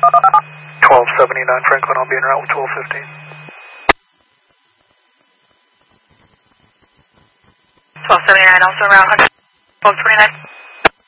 1279 Franklin, I'll be en route with 1215. 1279, also around 1229.